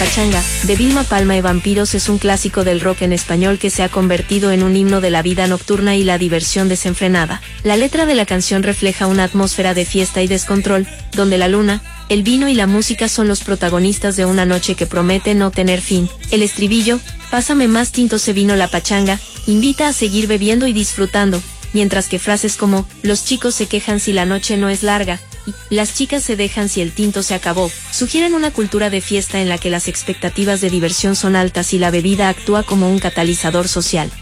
Pachanga, de Vilma Palma y Vampiros es un clásico del rock en español que se ha convertido en un himno de la vida nocturna y la diversión desenfrenada. La letra de la canción refleja una atmósfera de fiesta y descontrol, donde la luna, el vino y la música son los protagonistas de una noche que promete no tener fin. El estribillo, pásame más tinto se vino la pachanga, invita a seguir bebiendo y disfrutando, mientras que frases como, los chicos se quejan si la noche no es larga, y las chicas se dejan si el tinto se acabó, sugieren una cultura de fiesta en la que las expectativas de diversión son altas y la bebida actúa como un catalizador social.